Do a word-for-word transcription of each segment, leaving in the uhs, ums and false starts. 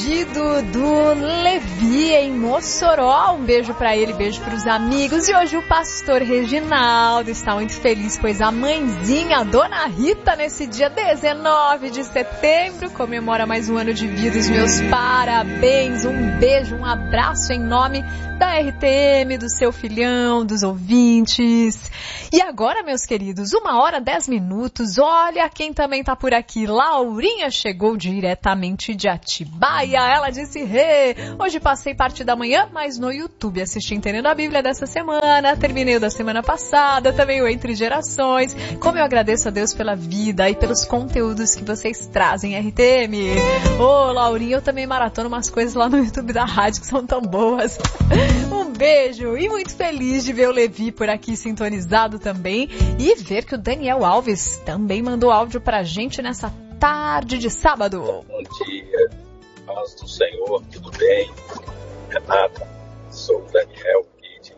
pedido do Levi em Mossoró. Um beijo pra ele, beijo pros amigos. E hoje o pastor Reginaldo está muito feliz, pois a mãezinha, a dona Rita, nesse dia dezenove de setembro, comemora mais um ano de vida. Os meus parabéns, um beijo, um abraço em nome da R T M, do seu filhão, dos ouvintes. E agora, meus queridos, uma hora, dez minutos. Olha quem também tá por aqui. Laurinha chegou diretamente de Atibaia. Ela disse, Rê, hoje passei parte da manhã, mas no YouTube assisti Entendendo a Bíblia dessa semana, terminei o da semana passada, também o Entre Gerações. Como eu agradeço a Deus pela vida e pelos conteúdos que vocês trazem, R T M. Ô, oh, Laurinha, eu também maratono umas coisas lá no YouTube da rádio que são tão boas. Um beijo e muito feliz de ver o Levi por aqui sintonizado também e ver que o Daniel Alves também mandou áudio pra gente nessa tarde de sábado. Bom dia, paz do Senhor, tudo bem? Renata, sou o Daniel aqui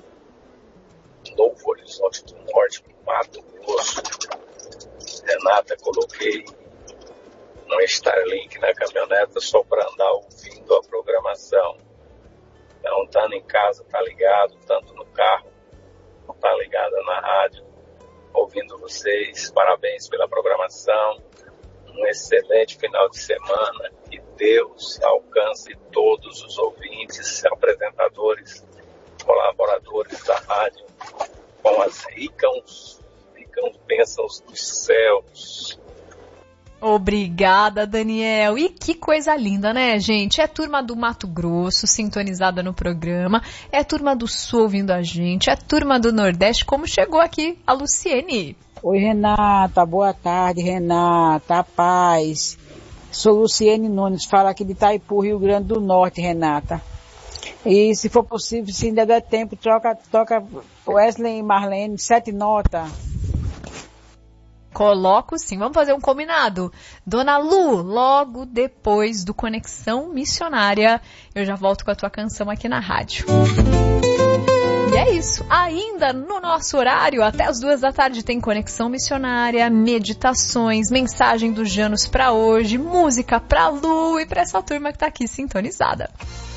de Novo Horizonte do Norte, Mato Grosso. Renata, coloquei um Starlink na caminhonete só para andar ouvindo a programação. Então, estando em casa, tá ligado, tanto no carro, tá ligada na rádio, ouvindo vocês. Parabéns pela programação. Um excelente final de semana. Que Deus alcance todos os ouvintes, apresentadores, colaboradores da rádio, com as ricas, ricas bênçãos dos céus. Obrigada, Daniel. E que coisa linda, né, gente? É turma do Mato Grosso sintonizada no programa, é turma do Sul ouvindo a gente, é turma do Nordeste, como chegou aqui a Luciene. Oi, Renata, boa tarde, Renata, a paz. Sou Luciene Nunes, falo aqui de Itaipu, Rio Grande do Norte, Renata. E se for possível, se ainda der tempo, troca, toca Wesley e Marlene, sete notas. Coloco sim, vamos fazer um combinado. Dona Lu, logo depois do Conexão Missionária, eu já volto com a tua canção aqui na rádio. E é isso, ainda no nosso horário, até as duas da tarde tem Conexão Missionária, meditações, mensagem dos Janos pra hoje, música pra Lu e pra essa turma que tá aqui sintonizada.